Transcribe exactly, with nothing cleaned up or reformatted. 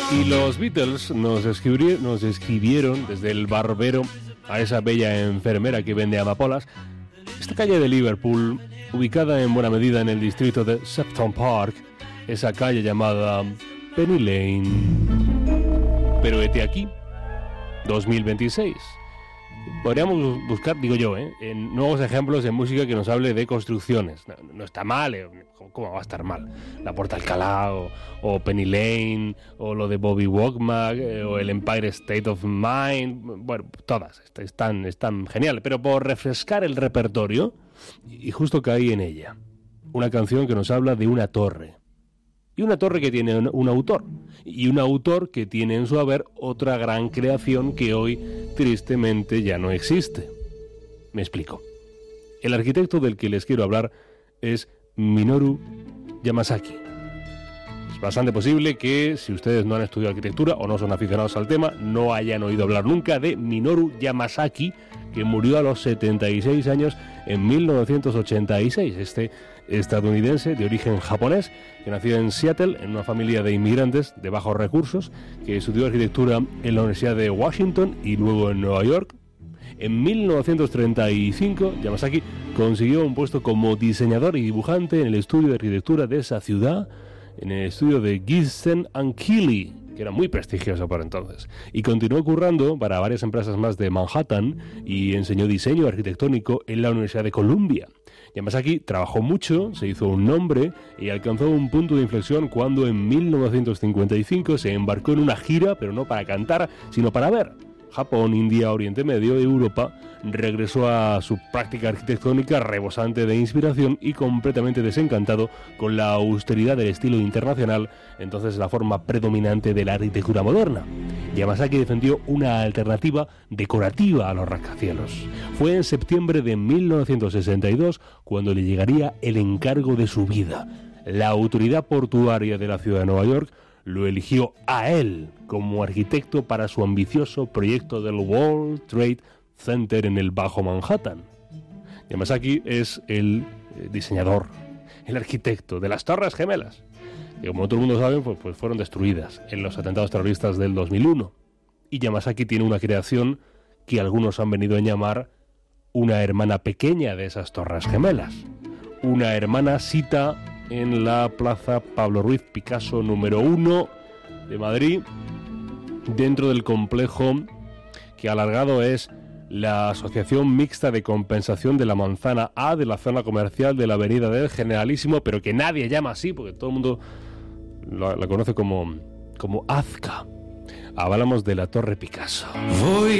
Y los Beatles nos, escribieron, nos escribieron desde el barbero a esa bella enfermera que vende amapolas. Esta calle de Liverpool, ubicada en buena medida en el distrito de Sefton Park, esa calle llamada Penny Lane. Pero hete aquí, dos mil veintiséis. Podríamos buscar, digo yo, ¿eh? en nuevos ejemplos de música que nos hable de construcciones. No, no está mal, ¿eh? ¿Cómo va a estar mal? La Puerta Alcalá, o, o Penny Lane, o lo de Bobby Womack, eh, o el Empire State of Mind. Bueno, todas están, están geniales. Pero por refrescar el repertorio, y justo caí en ella. Una canción que nos habla de una torre. Y una torre que tiene un, un autor. Y un autor que tiene en su haber otra gran creación que hoy, tristemente, ya no existe. Me explico. El arquitecto del que les quiero hablar es Minoru Yamasaki. Es bastante posible que, si ustedes no han estudiado arquitectura o no son aficionados al tema, no hayan oído hablar nunca de Minoru Yamasaki, que murió a los setenta y seis años en mil novecientos ochenta y seis. Este estadounidense de origen japonés, que nació en Seattle en una familia de inmigrantes de bajos recursos, que estudió arquitectura en la Universidad de Washington y luego en Nueva York. En mil novecientos treinta y cinco, Yamasaki consiguió un puesto como diseñador y dibujante en el estudio de arquitectura de esa ciudad, en el estudio de Gibson and Keeley, que era muy prestigioso por entonces, y continuó currando para varias empresas más de Manhattan y enseñó diseño arquitectónico en la Universidad de Columbia. Yamasaki trabajó mucho, se hizo un nombre y alcanzó un punto de inflexión cuando en mil novecientos cincuenta y cinco se embarcó en una gira, pero no para cantar, sino para ver Japón, India, Oriente Medio, Europa. Regresó a su práctica arquitectónica rebosante de inspiración y completamente desencantado con la austeridad del estilo internacional, entonces la forma predominante de la arquitectura moderna. Yamasaki defendió una alternativa decorativa a los rascacielos. Fue en septiembre de mil novecientos sesenta y dos cuando le llegaría el encargo de su vida. La autoridad portuaria de la ciudad de Nueva York lo eligió a él como arquitecto para su ambicioso proyecto del World Trade Center en el Bajo Manhattan. Yamasaki es el diseñador, el arquitecto de las Torres Gemelas, que como todo el mundo sabe, pues, pues fueron destruidas en los atentados terroristas del dos mil uno. Y Yamasaki tiene una creación que algunos han venido a llamar una hermana pequeña de esas Torres Gemelas. Una hermana cita en la Plaza Pablo Ruiz Picasso número uno de Madrid, dentro del complejo que alargado es la Asociación Mixta de Compensación de la Manzana A de la zona comercial de la Avenida del Generalísimo, pero que nadie llama así porque todo el mundo la, la conoce como, como Azca. Hablamos de la Torre Picasso. Voy